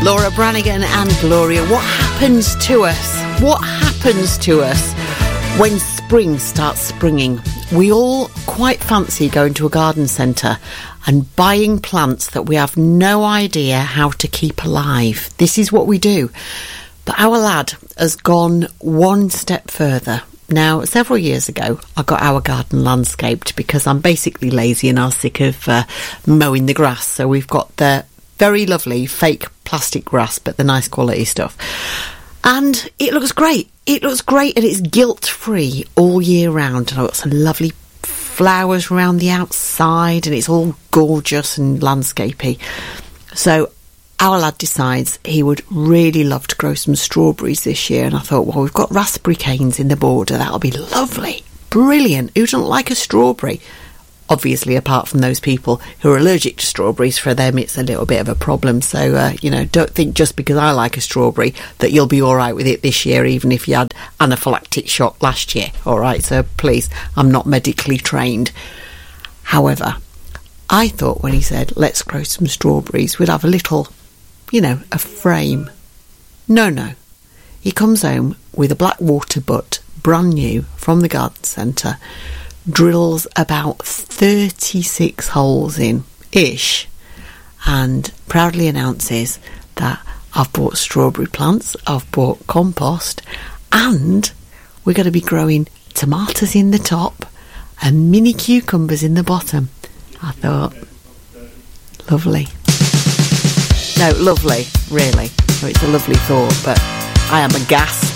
Laura Branigan and Gloria. What happens to us? What happens to us when spring starts springing? We all quite fancy going to a garden centre and buying plants that we have no idea how to keep alive. This is what we do. But our lad has gone one step further. Now, several years ago, I got our garden landscaped because I'm basically lazy and I'm sick of mowing the grass. So we've got the very lovely fake plastic grass, but the nice quality stuff. And it looks great. It looks great and it's guilt-free all year round. And I've got some lovely flowers around the outside and it's all gorgeous and landscapey. So our lad decides he would really love to grow some strawberries this year. And I thought, well, we've got raspberry canes in the border. That'll be lovely. Brilliant. Who doesn't like a strawberry? Obviously, apart from those people who are allergic to strawberries, for them it's a little bit of a problem. So, don't think just because I like a strawberry that you'll be all right with it this year, even if you had anaphylactic shock last year. All right, so please, I'm not medically trained. However, I thought when he said, let's grow some strawberries, we'd have a little, a frame. No. He comes home with a black water butt, brand new, from the garden centre, drills about 36 holes in-ish, and proudly announces that I've bought strawberry plants, I've bought compost, and we're going to be growing tomatoes in the top and mini cucumbers in the bottom. I thought, lovely. No, lovely, really. So it's a lovely thought, but I am aghast.